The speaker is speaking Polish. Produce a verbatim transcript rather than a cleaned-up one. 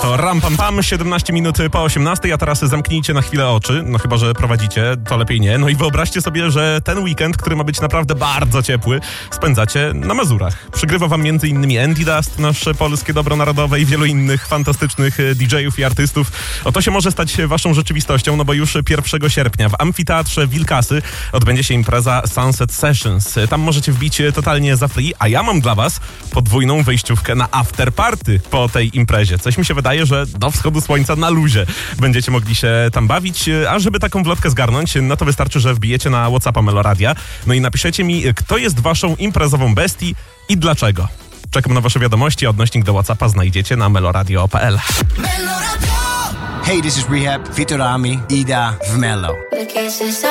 To ram pam pam, siedemnaście minut po osiemnastej, a teraz zamknijcie na chwilę oczy, no chyba, że prowadzicie, to lepiej nie. No i wyobraźcie sobie, że ten weekend, który ma być naprawdę bardzo ciepły, spędzacie na Mazurach. Przygrywa wam między innymi Andy Dust, nasze polskie dobro narodowe i wielu innych fantastycznych D J-ów i artystów. Oto się może stać waszą rzeczywistością, no bo już pierwszego sierpnia w Amfiteatrze Wilkasy odbędzie się impreza Sunset Sessions. Tam możecie wbić totalnie za free, a ja mam dla was podwójną wejściówkę na after party po tej imprezie. Coś mi się wydaje, że do wschodu słońca na luzie będziecie mogli się tam bawić, a żeby taką wlotkę zgarnąć, no to wystarczy, że wbijecie na WhatsAppa Meloradia, no i napiszecie mi, kto jest waszą imprezową bestii i dlaczego. Czekam na wasze wiadomości, odnośnik do WhatsAppa znajdziecie na meloradio kropka p l. Hey, this is Rehab, Vitor Ami, Ida w Melo.